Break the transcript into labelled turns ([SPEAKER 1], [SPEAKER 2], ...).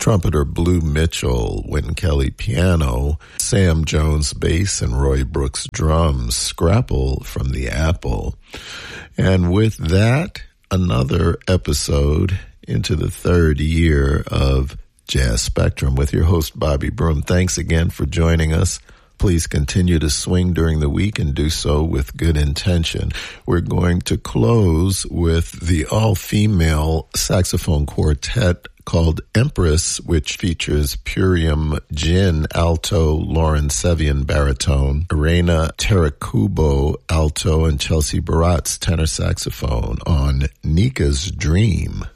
[SPEAKER 1] trumpeter Blue Mitchell, Wynton Kelly piano, Sam Jones bass, and Roy Brooks drums, Scrapple from the Apple. And with that, another episode into the third year of Jazz Spectrum with your host, Bobby Broom. Thanks again for joining us. Please continue to swing during the week and do so with good intention. We're going to close with the all-female saxophone quartet called Empress, which features Purium Jin, alto, Lauren Sevian, baritone, Irena Terakubo, alto, and Chelsea Baratz, tenor saxophone on Nika's Dream.